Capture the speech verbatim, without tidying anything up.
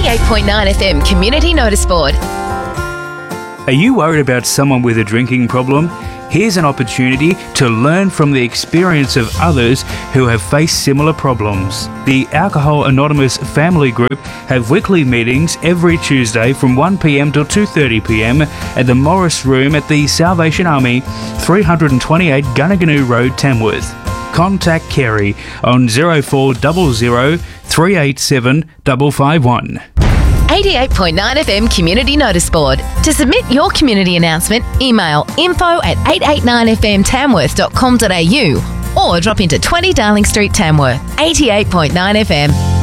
eighty-eight point nine F M Community Notice Board. Are you worried about someone with a drinking problem? Here's an opportunity to learn from the experience of others who have faced similar problems. The Alcohol Anonymous Family Group have weekly meetings every Tuesday from one p m till two thirty p m at the Morris Room at the Salvation Army, three twenty-eight Gunnaganoo Road, Tamworth. Contact Kerry on zero four zero zero three eight seven five five one. eighty-eight point nine F M Community Notice Board. To submit your community announcement, email info at eight eight nine f m tamworth dot com dot a u or drop into twenty Darling Street, Tamworth. eighty-eight point nine F M.